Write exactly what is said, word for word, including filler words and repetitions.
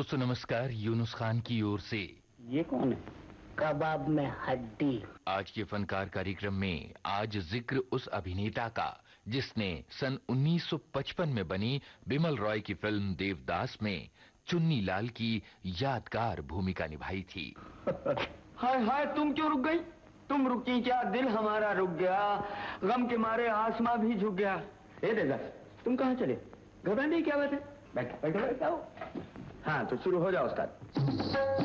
दोस्तों नमस्कार, यूनुस खान की ओर से। ये कौन है? कबाब में हड्डी। आज के फनकार कार्यक्रम में आज जिक्र उस अभिनेता का जिसने सन उन्नीस सौ पचपन में बनी बिमल रॉय की फिल्म देवदास में चुन्नी लाल की यादगार भूमिका निभाई थी। हाय हाय, तुम क्यों रुक गई? तुम रुकी क्या, दिल हमारा रुक गया, गम के मारे आसमां भी झुक गया। ए देवदास, तुम कहाँ चले? घबराने की क्या बात है? बैठो बैठो बैठो। हाँ तो शुरू हो जाओ उस्ताद।